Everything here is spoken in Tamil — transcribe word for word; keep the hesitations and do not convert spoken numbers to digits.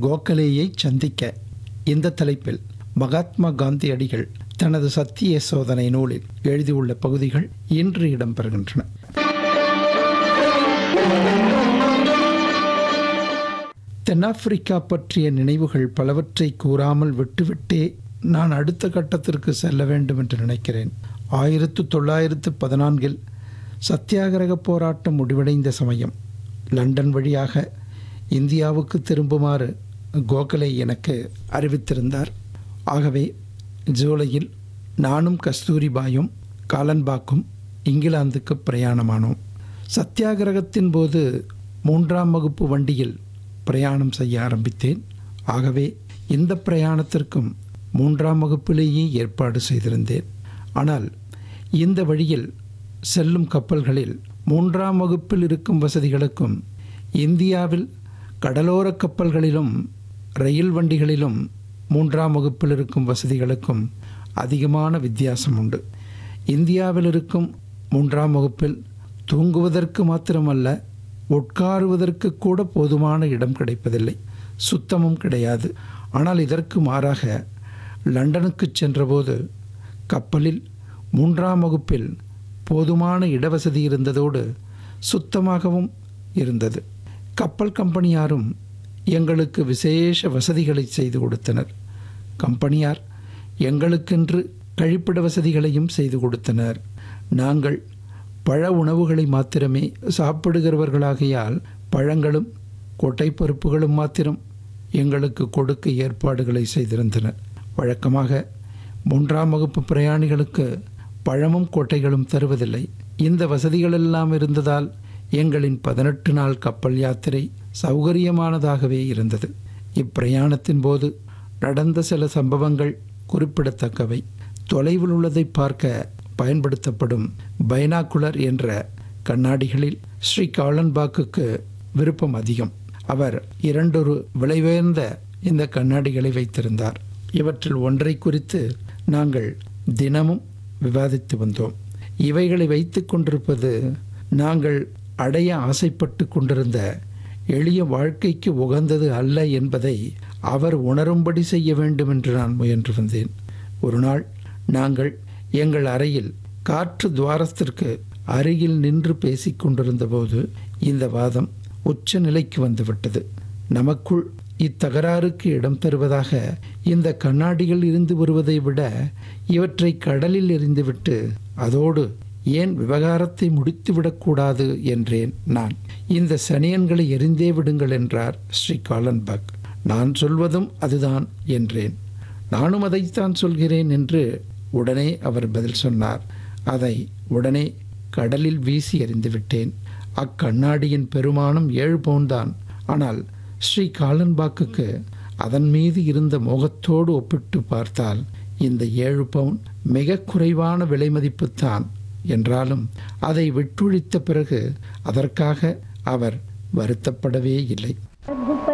கோகலேயை சந்திக்க. இந்த தலைப்பில் மகாத்மா காந்தியடிகள் தனது சத்திய சோதனை நூலில் எழுதியுள்ள பகுதிகள் இன்று இடம்பெறுகின்றன. தென்னாப்பிரிக்கா பற்றிய நினைவுகள் பலவற்றை கூறாமல் விட்டுவிட்டே நான் அடுத்த கட்டத்திற்கு செல்ல வேண்டும் என்று நினைக்கிறேன். ஆயிரத்து தொள்ளாயிரத்து பதினான்கில் சத்தியாகிரக போராட்டம் முடிவடைந்த சமயம் லண்டன் வழியாக இந்தியாவுக்கு திரும்புமாறு கோகலே எனக்கு அறிவித்திருந்தார். ஆகவே ஜூலையில் நானும் கஸ்தூரிபாயும் காலன்பாக்கும் இங்கிலாந்துக்கு பிரயாணமானோம். சத்தியாகிரகத்தின் போது மூன்றாம் வகுப்பு வண்டியில் பிரயாணம் செய்ய ஆரம்பித்தேன். ஆகவே இந்த பிரயாணத்திற்கும் மூன்றாம் வகுப்பிலேயே ஏற்பாடு செய்திருந்தேன். ஆனால் இந்த வழியில் செல்லும் கப்பல்களில் மூன்றாம் வகுப்பில் இருக்கும் வசதிகளுக்கும் இந்தியாவில் கடலோர கப்பல்களிலும் ரயில் வண்டிகளிலும் மூன்றாம் வகுப்பில் இருக்கும் வசதிகளுக்கும் அதிகமான வித்தியாசம் உண்டு. இந்தியாவில் இருக்கும் மூன்றாம் வகுப்பில் தூங்குவதற்கு மாத்திரமல்ல, உட்காருவதற்கு கூட போதுமான இடம் கிடைப்பதில்லை, சுத்தமும் கிடையாது. ஆனால் இதற்கு மாறாக லண்டனுக்கு சென்றபோது கப்பலில் மூன்றாம் வகுப்பில் போதுமான இடவசதி இருந்ததோடு சுத்தமாகவும் இருந்தது. கப்பல் கம்பெனியாரும் எங்களுக்கு விசேஷ வசதிகளை செய்து கொடுத்தனர். கம்பெனியார் எங்களுக்கென்று கழிப்பிட வசதிகளையும் செய்து கொடுத்தனர். நாங்கள் பழ உணவுகளை மாத்திரமே சாப்பிடுகிறவர்களாகையால் பழங்களும் கொட்டைப்பருப்புகளும் மாத்திரம் எங்களுக்கு கொடுக்க ஏற்பாடுகளை செய்திருந்தனர். வழக்கமாக மூன்றாம் வகுப்பு பிரயாணிகளுக்கு பழமும் கொட்டைகளும் தருவதில்லை. இந்த வசதிகளெல்லாம் இருந்ததால் எங்களின் பதினெட்டு நாள் கப்பல் யாத்திரை சௌகரியமானதாகவே இருந்தது. இப்பிரயாணத்தின் போது நடந்த சில சம்பவங்கள் குறிப்பிடத்தக்கவை. தொலைவில் உள்ளதை பார்க்க பயன்படுத்தப்படும் பைனாகுலர் என்ற கண்ணாடிகளில் ஸ்ரீ காலன்பாக்குக்கு விருப்பம் அதிகம். அவர் இரண்டொரு விலையுயர்ந்த இந்த கண்ணாடிகளை வைத்திருந்தார். இவற்றில் ஒன்றை குறித்து நாங்கள் தினமும் விவாதித்து வந்தோம். இவைகளை வைத்து கொண்டிருப்பது நாங்கள் அடைய ஆசைப்பட்டு கொண்டிருந்த எளிய வாழ்க்கைக்கு உகந்தது அல்ல என்பதை அவர் உணரும்படி செய்ய வேண்டும் என்று நான் முயன்று வந்தேன். ஒரு நாள் நாங்கள் எங்கள் அறையில் காற்று துவாரத்திற்கு அருகில் நின்று பேசிக் கொண்டிருந்த போது இந்த வாதம் உச்ச நிலைக்கு வந்துவிட்டது. நமக்குள் இத்தகராறுக்கு இடம் தருவதாக இந்த கண்ணாடிகள் இருந்து வருவதை விட இவற்றை கடலில் எறிந்துவிட்டு அதோடு ஏன் விவகாரத்தை முடித்துவிடக்கூடாது என்றேன் நான். இந்த சனியன்களை எரிந்தே விடுங்கள் என்றார் ஸ்ரீ காலன்பாக். நான் சொல்வதும் அதுதான் என்றேன். நானும் அதைத்தான் சொல்கிறேன் என்று உடனே அவர் பதில் சொன்னார். அதை உடனே கடலில் வீசி எறிந்து விட்டேன். அக்கண்ணாடியின் பெருமானம் ஏழு பவுன் தான். ஆனால் ஸ்ரீ காலன்பாக்குக்கு அதன் மீது இருந்த மோகத்தோடு ஒப்பிட்டு பார்த்தால் இந்த ஏழு பவுன் மிக குறைவான விலை மதிப்புத்தான். என்றாலும் அதை விட்டொழித்த பிறகு அதற்காக அவர் வருத்தப்படவே இல்லை.